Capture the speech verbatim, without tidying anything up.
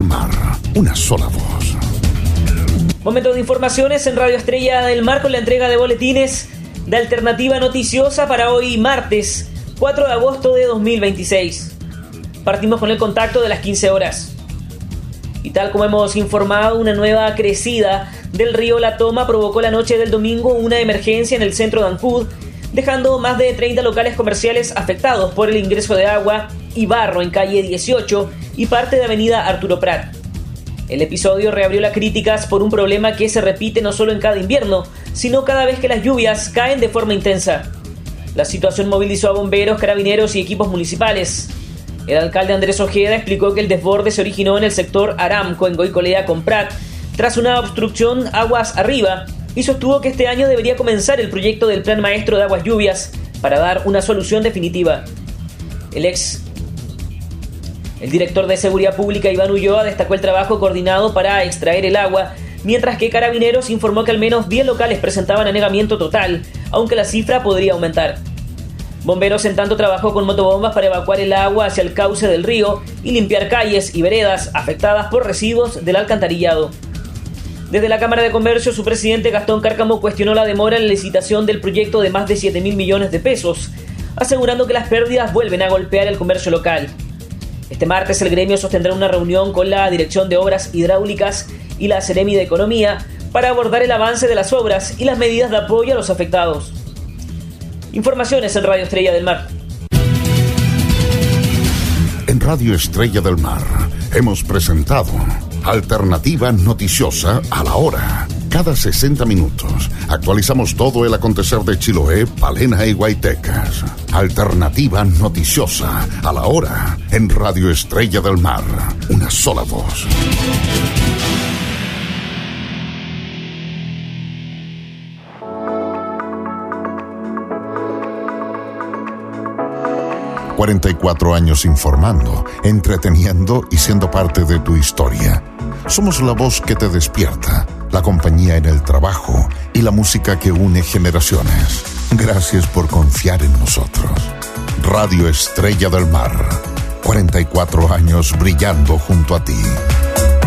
Mar, una sola voz. Momento de informaciones en Radio Estrella del Mar con la entrega de boletines de Alternativa Noticiosa para hoy martes cuatro de agosto de dos mil veintiséis. Partimos con el contacto de las quince horas. Y tal como hemos informado, una nueva crecida del río La Toma provocó la noche del domingo una emergencia en el centro de Ancud, dejando más de treinta locales comerciales afectados por el ingreso de agua y barro en calle dieciocho y parte de avenida Arturo Prat. El episodio reabrió las críticas por un problema que se repite no solo en cada invierno, sino cada vez que las lluvias caen de forma intensa. La situación movilizó a bomberos, carabineros y equipos municipales. El alcalde Andrés Ojeda explicó que el desborde se originó en el sector Aramco, en Goicolea con Prat, tras una obstrucción aguas arriba, y sostuvo que este año debería comenzar el proyecto del Plan Maestro de Aguas Lluvias para dar una solución definitiva. El ex El director de Seguridad Pública, Iván Ulloa, destacó el trabajo coordinado para extraer el agua, mientras que Carabineros informó que al menos diez locales presentaban anegamiento total, aunque la cifra podría aumentar. Bomberos en tanto trabajó con motobombas para evacuar el agua hacia el cauce del río y limpiar calles y veredas afectadas por residuos del alcantarillado. Desde la Cámara de Comercio, su presidente Gastón Cárcamo cuestionó la demora en la licitación del proyecto de más de siete mil millones de pesos, asegurando que las pérdidas vuelven a golpear el comercio local. Este martes el gremio sostendrá una reunión con la Dirección de Obras Hidráulicas y la Seremi de Economía para abordar el avance de las obras y las medidas de apoyo a los afectados. Informaciones en Radio Estrella del Mar. En Radio Estrella del Mar hemos presentado Alternativa Noticiosa a la hora. Cada sesenta minutos actualizamos todo el acontecer de Chiloé, Palena y Guaytecas. Alternativa Noticiosa a la hora en Radio Estrella del Mar. Una sola voz. cuarenta y cuatro años informando, entreteniendo y siendo parte de tu historia. Somos la voz que te despierta, la compañía en el trabajo y la música que une generaciones. Gracias por confiar en nosotros. Radio Estrella del Mar, cuarenta y cuatro años brillando junto a ti.